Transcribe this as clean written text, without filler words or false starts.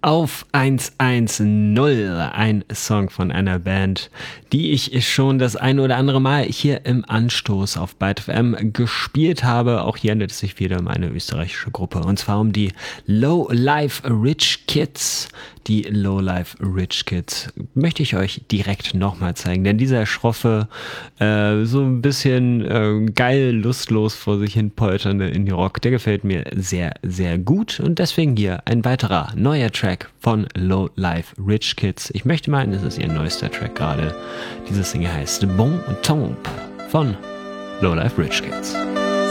Auf 110, ein Song von einer Band, die ich schon das ein oder andere Mal hier im Anstoß auf Byte FM gespielt habe. Auch hier handelt es sich wieder um eine österreichische Gruppe, und zwar um die Low Life Rich Kids. Die Low Life Rich Kids möchte ich euch direkt nochmal zeigen, denn dieser schroffe, so ein bisschen geil, lustlos vor sich hin polternde Indie-Rock, der gefällt mir sehr, sehr gut, und deswegen hier ein weiterer neuer Track von Low Life Rich Kids. Ich möchte meinen, es ist ihr neuester Track gerade. Dieses Ding heißt Bon Temps von Low Life Rich Kids.